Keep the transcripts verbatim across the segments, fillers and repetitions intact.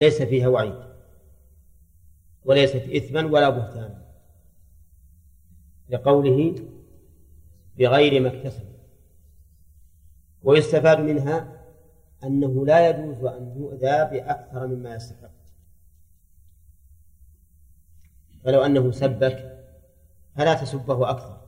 ليس فيها وعيد وليست إثما ولا بهتانا، لقوله بغير ما اكتسب. ويستفاد منها أنه لا يجوز أن يؤذى بأكثر مما يستحق. فلو أنه سبك فلا تسبه أكثر،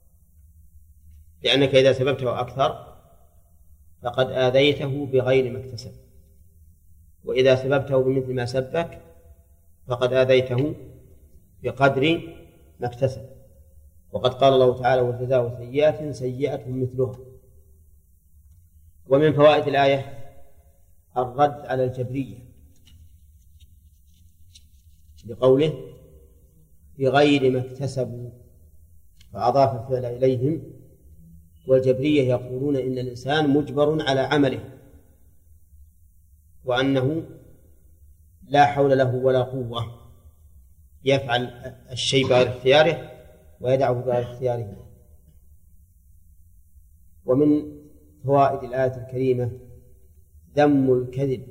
لأنك إذا سببته أكثر فقد آذيته بغير ما اكتسب، وإذا سببته بمثل ما سبك فقد آذيته بقدر ما اكتسب. وقد قال الله تعالى: وجزاء سيئة سيئة مثلها. ومن فوائد الآية الرد على الجبرية لقوله بغير ما اكتسبوا، فأضاف الفعل إليهم. والجبرية يقولون إن الإنسان مجبر على عمله، وأنه لا حول له ولا قوة، يفعل الشيء بغير اختياره ويدعه بغير اختياره. ومن فوائد الآية الكريمة ذم الكذب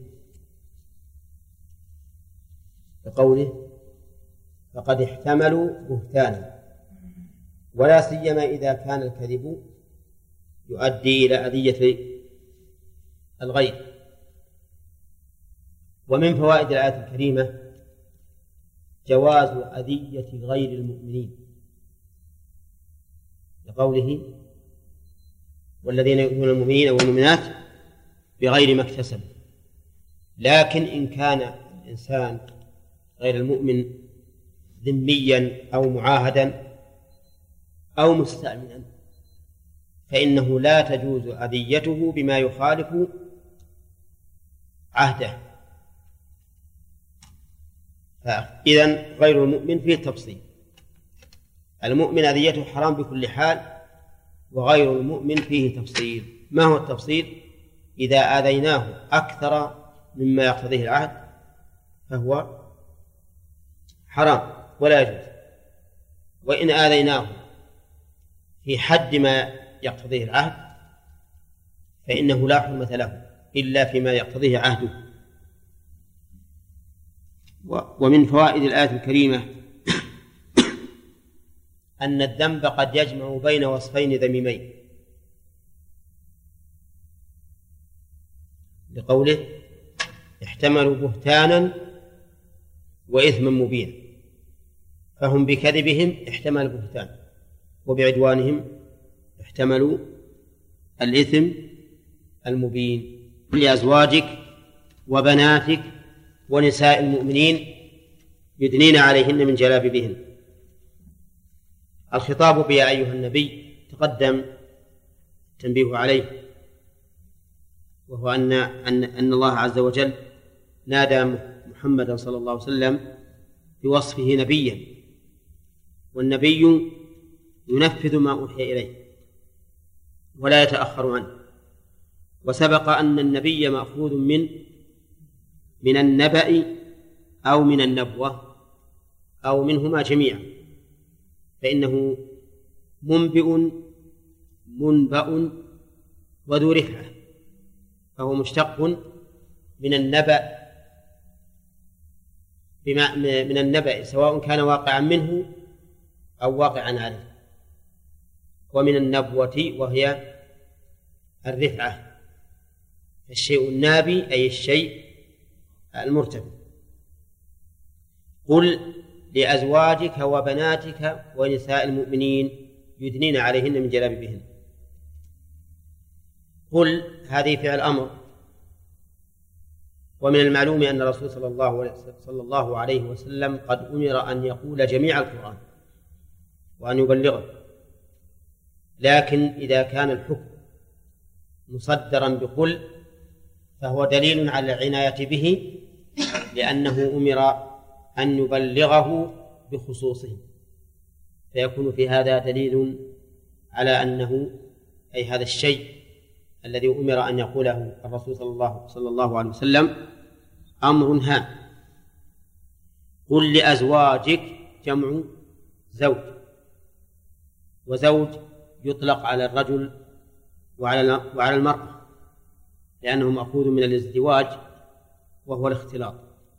بقوله فقد احتملوا بهتانا، ولا سيما إذا كان الكذب يؤدي إلى أذية الغير. ومن فوائد الآية الكريمة جواز أذية غير المؤمنين لقوله والذين يؤذون المؤمنين والمؤمنات بغير ما اكتسبوا. لكن إن كان الإنسان غير المؤمن ذميا أو معاهدا أو مستأمنا فإنه لا تجوز أذيته بما يخالف عهده. إذن غير المؤمن فيه تفصيل، المؤمن أذيته حرام بكل حال، وغير المؤمن فيه تفصيل. ما هو التفصيل؟ إذا آذيناه أكثر مما يقتضيه العهد فهو حرام ولا يجوز، وإن آذيناه في حد ما يقتضيه العهد فإنه لا حرمة له إلا فيما يقتضيه عهده. ومن فوائد الآية الكريمة أن الذنب قد يجمع بين وصفين ذميمين لقوله احتملوا بهتانا وإثما مبينا، فهم بكذبهم احتملوا بهتان وبعدوانهم احتملوا الإثم المبين. لأزواجك وبناتك ونساء المؤمنين يدنين عليهن من جلابيبهن. الخطاب بيا أيها النبي تقدم التنبيه عليه، وهو أن, أن, أن الله عز وجل نادى محمدا صلى الله عليه وسلم بوصفه نبيا، والنبي ينفذ ما أوحي إليه ولا يتأخر عنه. وسبق أن النبي مأخوذ من من النبأ أو من النبوة أو منهما جميعا، فإنه منبئ منبأ وذو رفعة، فهو مشتق من النبأ بما من النبأ سواء كان واقعا منه أو واقعا عليه، ومن النبوة وهي الرفعة، الشيء النابي أي الشيء المرتفع. قل لأزواجك وبناتك ونساء المؤمنين يدنين عليهن من جلابيبهن. قل هذه فعل أمر، ومن المعلوم أن الرسول صلى الله صلى الله عليه وسلم قد أمر أن يقول جميع القرآن وأن يبلغه، لكن إذا كان الحكم مصدرا بقل فهو دليل على العناية به، لأنه أمر أن يبلغه بخصوصه، فيكون في هذا دليل على أنه أي هذا الشيء الذي أمر أن يقوله الرسول صلى الله, صلى الله عليه وسلم أمر هام. قل لأزواجك جمع زوج، وزوج يطلق على الرجل وعلى المرأة، لأنه مأخوذ من الازدواج وهو الاختلاط.